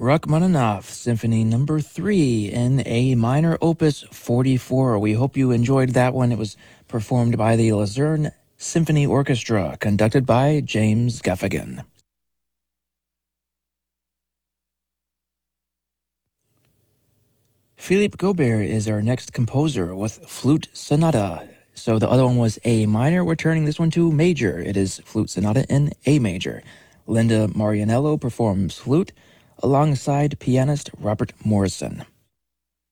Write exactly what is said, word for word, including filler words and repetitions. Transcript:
Rachmaninoff Symphony Number three in A minor, Opus forty-four. We hope you enjoyed that one. It was performed by the Luzerne Symphony Orchestra, conducted by James Gaffigan. Philippe Gobert is our next composer with Flute Sonata. So the other one was A minor. We're turning this one to major. It is Flute Sonata in A major. Linda Marianello performs flute alongside pianist Robert Morrison.